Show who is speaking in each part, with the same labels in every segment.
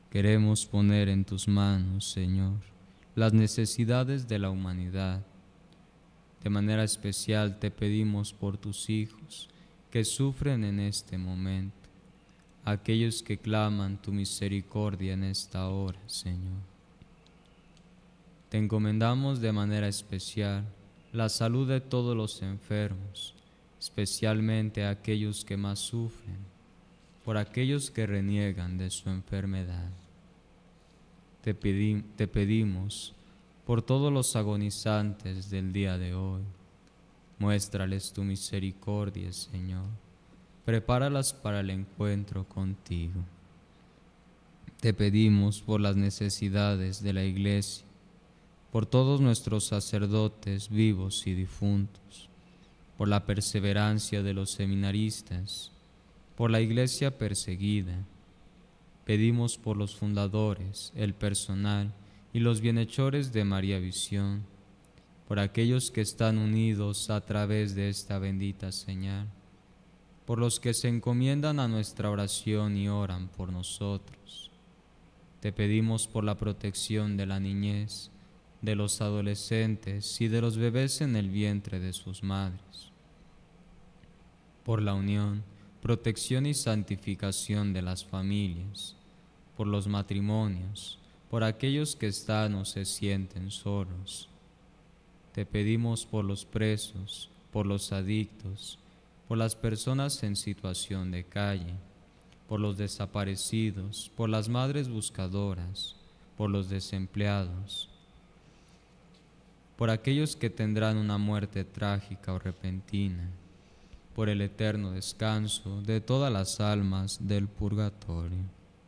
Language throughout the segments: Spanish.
Speaker 1: Queremos poner en tus manos, Señor, las necesidades de la humanidad. De manera especial te pedimos por tus hijos que sufren en este momento, aquellos que claman tu misericordia en esta hora, Señor. Te encomendamos de manera especial la salud de todos los enfermos, especialmente aquellos que más sufren, por aquellos que reniegan de su enfermedad. Te pedimos por todos los agonizantes del día de hoy. Muéstrales tu misericordia, Señor. Prepáralas para el encuentro contigo. Te pedimos por las necesidades de la Iglesia, por todos nuestros sacerdotes vivos y difuntos, por la perseverancia de los seminaristas, por la Iglesia perseguida. Pedimos por los fundadores, el personal y los bienhechores de María Visión, por aquellos que están unidos a través de esta bendita señal, por los que se encomiendan a nuestra oración y oran por nosotros. Te pedimos por la protección de la niñez, de los adolescentes y de los bebés en el vientre de sus madres, por la unión, protección y santificación de las familias, por los matrimonios, por aquellos que están o se sienten solos. Te pedimos por los presos, por los adictos, por las personas en situación de calle, por los desaparecidos, por las madres buscadoras, por los desempleados, por aquellos que tendrán una muerte trágica o repentina, por el eterno descanso de todas las almas del purgatorio.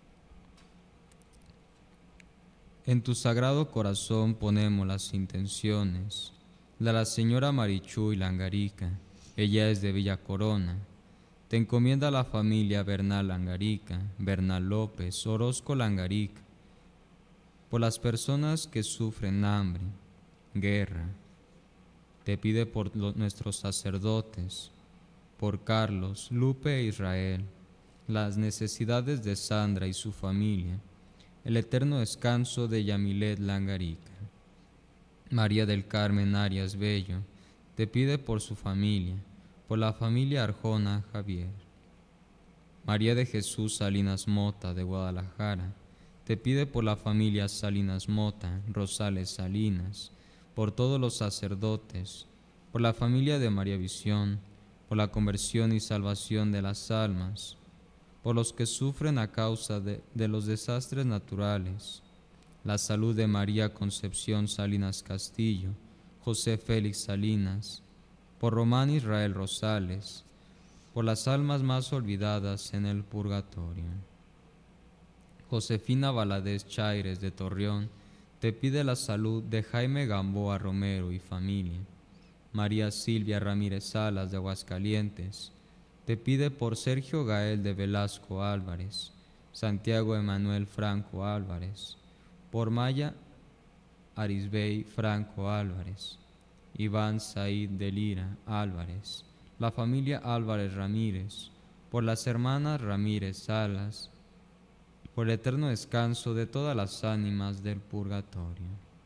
Speaker 1: En tu sagrado corazón ponemos las intenciones de la señora Marichuy Langarica. Ella es de Villa Corona. Te encomienda la familia Bernal Langarica, Bernal López, Orozco Langarica, por las personas que sufren hambre, guerra. Te pide por nuestros sacerdotes, por Carlos, Lupe e Israel, las necesidades de Sandra y su familia, el eterno descanso de Yamilet Langarica. María del Carmen Arias Bello te pide por su familia, por la familia Arjona Javier. María de Jesús Salinas Mota de Guadalajara te pide por la familia Salinas Mota, Rosales Salinas, por todos los sacerdotes, por la familia de María Visión, por la conversión y salvación de las almas, por los que sufren a causa de los desastres naturales, la salud de María Concepción Salinas Castillo, José Félix Salinas, por Román Israel Rosales, por las almas más olvidadas en el purgatorio. Josefina Valadez Chaires de Torreón te pide la salud de Jaime Gamboa Romero y familia. María Silvia Ramírez Salas de Aguascalientes te pide por Sergio Gael de Velasco Álvarez, Santiago Emanuel Franco Álvarez, por Maya Arisbey Franco Álvarez, Iván Said de Lira Álvarez, la familia Álvarez Ramírez, por las hermanas Ramírez Salas, por el eterno descanso de todas las ánimas del purgatorio.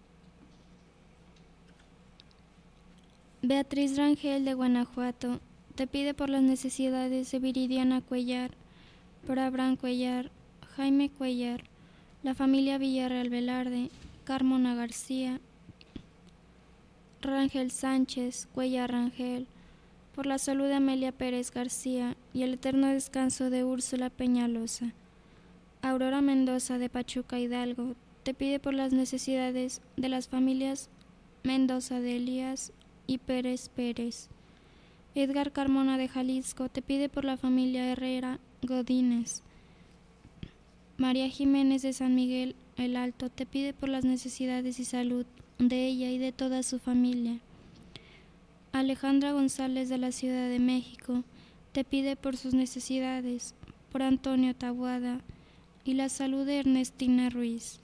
Speaker 2: Beatriz Rangel de Guanajuato te pide por las necesidades de Viridiana Cuellar, por Abraham Cuellar, Jaime Cuellar, la familia Villarreal Velarde, Carmona García, Rangel Sánchez, Cuellar Rangel, por la salud de Amelia Pérez García y el eterno descanso de Úrsula Peñalosa. Aurora Mendoza de Pachuca Hidalgo te pide por las necesidades de las familias Mendoza de Elías y Pérez Pérez. Edgar Carmona de Jalisco te pide por la familia Herrera Godínez. María Jiménez de San Miguel el Alto te pide por las necesidades y salud de ella y de toda su familia. Alejandra González de la Ciudad de México te pide por sus necesidades, por Antonio Tabuada y la salud de Ernestina Ruiz.